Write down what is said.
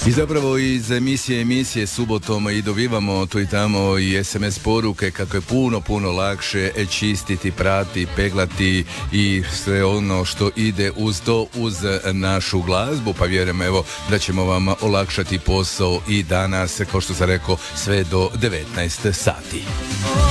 I zapravo iz emisije subotom i dobivamo tu i tamo i SMS poruke kako je puno lakše čistiti, prati, peglati i sve ono što ide uz to, uz našu glazbu, pa vjerujem evo da ćemo vam olakšati posao i danas, kao što sam rekao, sve do 19 sati.